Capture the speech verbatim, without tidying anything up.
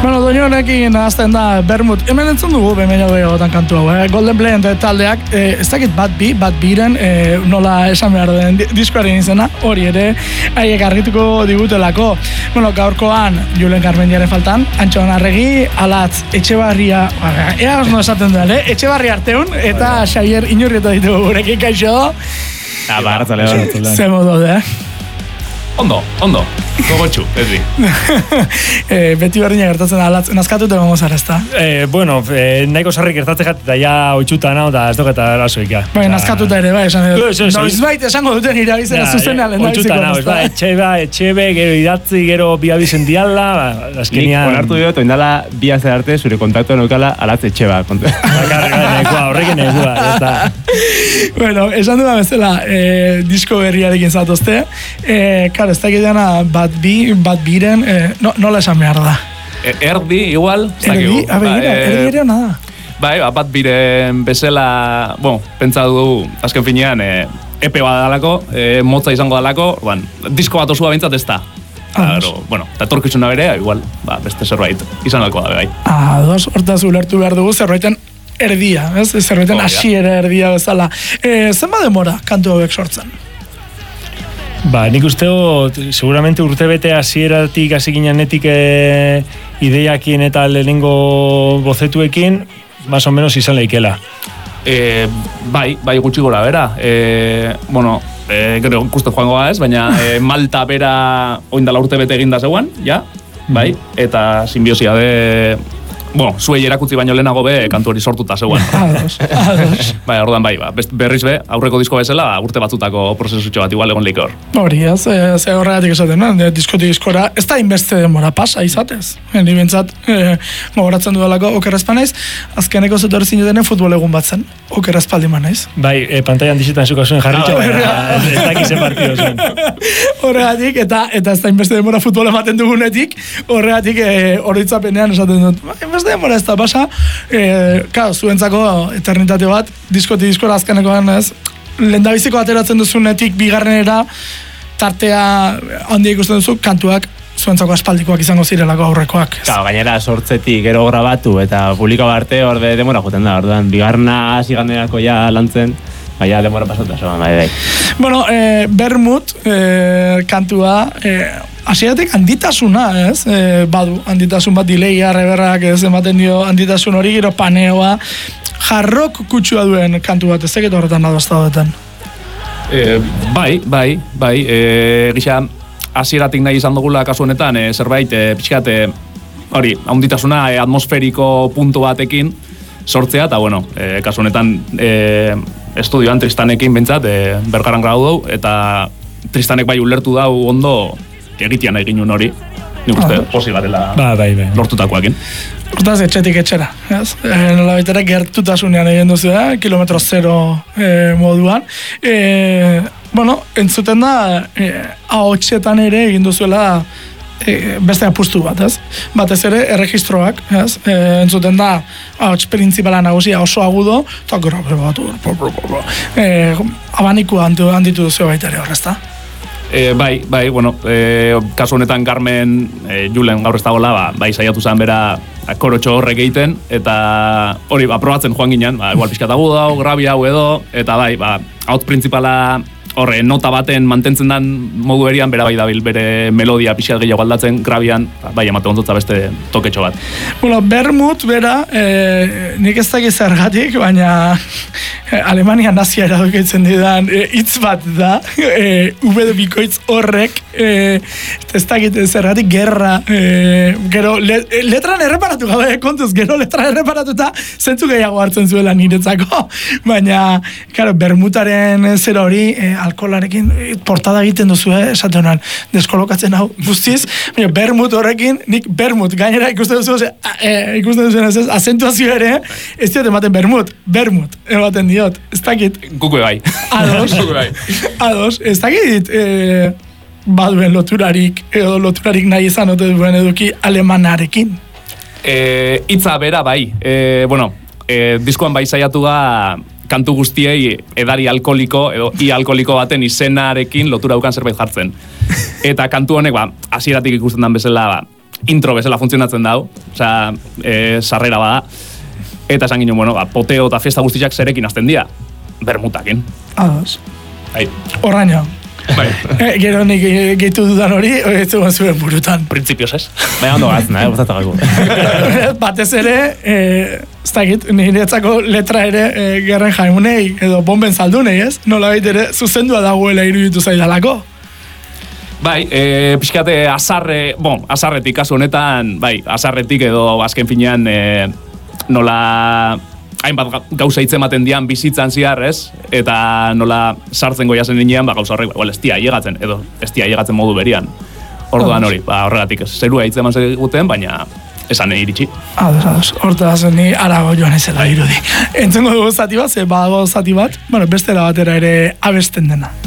Bueno, doinu honekin nahazten da Bermut. Hemen entzun dugu behin gehiagotan kantu hau, eh? Golden Blend taldeak, eh, ez dakit bat bi, bat biren, eh, nola esan behar den diskoaren izena, hori ere, haiek argituko digutelako. Bueno, gaurkoan, Julen Garmendiaren faltan, Antxon Arregi, Alatz, Etxebarria, ea osno esaten duen, eh? Etxebarria Arteun, eta Xavier Inurrieta ditugu gurekin, kaixo. Ah, ba, hartzale, hartzale. Ze modu, eh? Ondo, ondo, gogotxu, Edri. eh, beti berdina gertatzen da, Alatz, nazkatute gongo zara, ez da? Eh, bueno, eh, nahiko sarri gertatzen jat, eta ja oitxuta nao, eta ez doketa arazoik, ja. Bai, nazkatuta ere, bai, esan edo. Noizbait esango duten irabizera zuzenean lehen da biziko. Oitxuta nao, ez da, etxeba, etxebe, gero idatzi, gero biabizen diala, azkenian... Nik onartu dut, oindala bi aze arte, zure kontaktu neukala Alatz etxeba. Bakarra, horrekin egua, ez da. Bueno, esan duda bezala, eh, disko berriarekin zatozte, eh, karo, ez da egiteana bat bi, bat biren, eh, no, nola esan behar da? Erdi, igual. Erdi, abegira, erdi ere hona da. Bai, bat biren bezala, bueno, pentsa du, azken finean, e, epe bat dalako, e, motza izango dalako, ban, disko bat osua bintzat ez da. Claro, bueno, eta torkizuna bere, igual, ba, beste zerbait, izan alko da, bai. Ah, dos, hortaz ulertu behar dugu, zerbaiten erdia, ez? Zerbaiten hasiera erdia bezala. E, zenba demora kantu hauek sortzen? Ba, nik usteo, seguramente urtebete hasieratik hasi ginenetik e, ideiakin eta lehenengo bozetuekin, más o menos izan leikela. E, bai, bai gutxi gora, bera. E, bueno, e, gero ikusten joango ez, baina e, Malta bera oindala urtebete eginda zegoen, ja, bai, eta simbiosia de... Bueno, zuei erakutzi baino lehenago be kantu hori sortuta zegoen. Ados, ados. Bai, orduan bai, ba, berriz be, aurreko disko bezala, urte batzutako prozesutxo bat igual egon leik hor. Hori, ez, ze horregatik esaten, no? Diskotik diskora, ez da inbeste demora pasa izatez. Ni bintzat, e, gogoratzen dudalako okerrezpanaiz, azkeneko zetor zinetenen futbol egun bat zen, okerrezpaldi manaiz. Bai, e, pantailan dizitan zuka zuen jarritxo, ez dakizen partido zuen. Horregatik, eta eta ez da inbeste demora futbol ematen dugunetik, horregatik horitzapenean esaten dut, inbeste demora ez da pasa, e, claro, zuentzako eternitate bat, diskoti diskora azkenekoan ez, lehendabiziko ateratzen duzunetik bigarrenera, tartea handia ikusten duzu, kantuak zuentzako aspaldikoak izango zirelako aurrekoak. Claro, gainera sortzetik gero grabatu eta publiko arte orde demora joten da, orduan, bigarna hasi ganderako ja lantzen, baina demora pasota, soan, bai, bai. Bueno, eh, Bermut eh, kantua, eh, hasieratik handitasuna, ez? Eh, badu, handitasun bat dileia, reberrak, ez ematen dio handitasun hori, gero paneoa, jarrok kutsua duen kantu bat, ez teket horretan adozta duten? E, bai, bai, bai, e, gisa, hasieratik nahi izan dugula kasu honetan, e, zerbait, e, pixkat, e, hori, handitasuna e, atmosferiko puntu batekin sortzea, eta bueno, e, kasu honetan e, estudioan Tristanekin bentsat, e, bergaran grau dugu, eta Tristanek bai ulertu dau ondo egitean egin hori, nik uste, posi batela ba, bai, bai. lortutakoakin. Hortaz, etxetik etxera, ez? E, nola baitera gertutasunean egin duzu da, kilometro zero e, moduan. E, bueno, entzuten da, e, ahotsetan ere egin duzuela e, beste apustu bat, ez? Batez ere, erregistroak, ez? E, entzuten da, ahots printzipala nagusia oso agudo, eta grabe bat, e, abanikua handitu duzu baita ere horrezta. E, bai, bai, bueno, e, kasu honetan Carmen e, Julen gaur ez dagoela, ba, bai saiatu zen bera korotxo horrek egiten, eta hori, ba, probatzen joan ginen, ba, igual pixkatagu dau, grabia hau edo, eta bai, ba, hau printzipala horre, nota baten mantentzen den modu erian, bera bai dabil, bere melodia pixkat gehiago aldatzen, grabian, bai, emate ondotza beste toketxo bat. Bueno, Bermut, bera, e, nik ez dakit zergatik, baina e, Alemania nazia eradukitzen didan e, hitz bat da, e, V de bikoitz horrek, e, ez dakit zergatik gerra, e, gero, le, letran erreparatu gabe, kontuz, gero letran erreparatuta, zentzu gehiago hartzen zuela niretzako, baina, karo, Bermutaren zer hori, e, alkolarekin portada egiten duzu, eh, esaten honan, deskolokatzen hau guztiz, baina Bermut horrekin, nik Bermut, gainera ikusten duzu, e, ikusten duzu, ez, azentuazio ere, ez diot ematen Bermut, Bermut, ematen diot, ez dakit. Gukue bai. Ados, ados, ez dakit, e, baduen loturarik, edo loturarik nahi izan ote duen eduki alemanarekin. E, itza bera bai, e, bueno, e, diskoan bai saiatu da, kantu guztiei edari alkoholiko edo i alkoholiko baten izenarekin lotura dukan zerbait jartzen. Eta kantu honek, ba, hasieratik ikusten den bezala, ba, intro bezala funtzionatzen dau, osea, e, sarrera bada. Eta esan ginen, bueno, ba, poteo eta fiesta guztiak zerekin azten dira, bermutakin. Ados. Bai. Horraino. Bai. E, gero nik gehitu dudan hori, ez zuen zuen burutan. Printzipioz ez. Baina ondo gatzen, eh, bostatu Batez ere, e, ez dakit, niretzako letra ere e, gerren jaimunei, edo bomben zaldunei, ez? Nola baita ere, zuzendua dagoela iruditu zaidalako. Bai, e, pixkate azarre, bon, azarretik kasu honetan, bai, azarretik edo azken finean e, nola hainbat gauza hitz ematen dian bizitzan ziar, ez? Eta nola sartzen goia zen ninean, ba, gauza horrek, well, ez tia llegatzen, edo ez tia llegatzen modu berian. Orduan hori, ba, horregatik ez, zerua hitz eman zeguten, baina esan iritsi. Ados, ados, hortaz ni arago joan ezela irudi. Entzungo dugu zati bat, ze badago zati bat, bueno, bestela batera ere abesten dena.